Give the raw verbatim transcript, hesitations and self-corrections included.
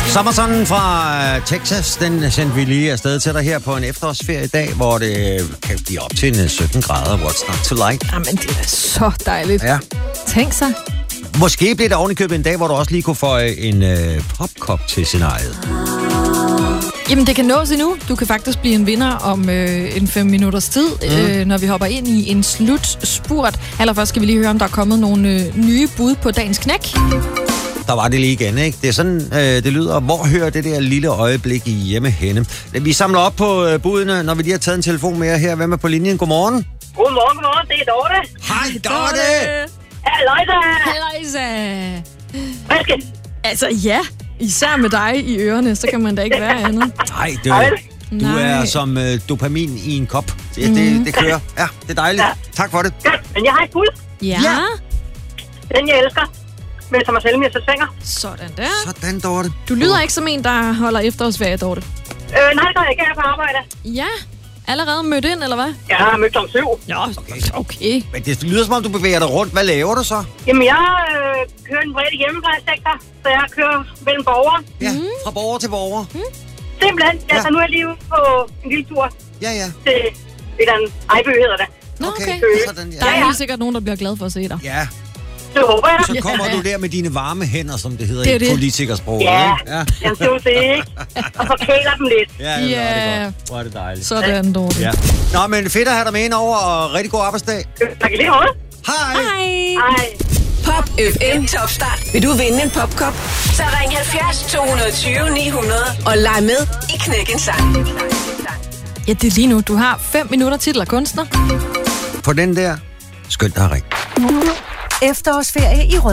Summerson fra Texas, den sendte vi lige afsted til dig her på en efterårsferie i dag, hvor det kan blive op til sytten grader. What's not to like? Jamen, det er så dejligt. Ja. Tænk sig. Måske bliver det ovenikøbet en dag, hvor du også lige kunne få en øh, popkop til scenariet. Jamen, det kan nås endnu. Du kan faktisk blive en vinder om øh, en fem minutters tid, mm. øh, når vi hopper ind i en slutspurt. Allerførst skal vi lige høre, om der er kommet nogle øh, nye bud på dagens knæk. Der var det lige igen, ikke? Det er sådan, øh, det lyder. Hvor hører det der lille øjeblik i hjemme henne? Vi samler op på øh, budene, når vi lige har taget en telefon med her. Hvem er på linjen? Godmorgen. Godmorgen, godmorgen. Det er Dorte. Hej, Dorte. Halløjsa. Halløjsa. Hvad skal? Altså, ja. Især med dig i ørerne, så kan man da ikke være andet. Nej, du, du er som øh, dopamin i en kop. Det, mm. det, det kører. Ja, det er dejligt. Ja. Tak for det. Godt, men jeg har et bud. Ja. ja. Den, jeg elsker. Men som er selv med sæsoner. Sådan der. Sådan, Dorte. Du lyder ikke som en, der holder efterårsferie, Dorte. Øh, nej, det gør jeg ikke. Jeg er på arbejde. Ja. Allerede mødt ind, eller hvad? Jeg har mødt om syv. Ja, okay. okay. Men det lyder som om, du bevæger dig rundt. Hvad laver du så? Jamen, jeg øh, kører en bredt hjemmeplejesektor, så jeg kører mellem borgere. Ja, mm. fra borger til borger. Mm. Simpelthen. Ja. Altså, nu er jeg lige ude på en lille tur Ja, ja. til et eller andet Ejby, hedder det. Nå, okay. Okay, sådan, ja. Der er Ja, ja. helt sikkert nogen, der bliver glad for at se dig. Ja, Det håber jeg. så kommer du der med dine varme hænder, som det hedder Det er i det. politikersproget. Ja, ikke? Ja. jamen, det er jo det, ikke? Og forkæler dem lidt. Ja, ja. Ja. Det godt. Hvor er det dejligt. Sådan, Dorte. Ja. Nå, men fedt at have dig med ind over, og rigtig god arbejdsdag. Tak i lige måde. Hej. Hej. Hej. Pop F M Topstart. Vil du vinde en popkop? Så ring halvfjerds to tyve ni hundrede og leg med i Knæk en Sang. Ja, det er lige nu. Du har fem minutter titel af kunstner. På den der, skønt dig ring. Efterårsferie i Rød.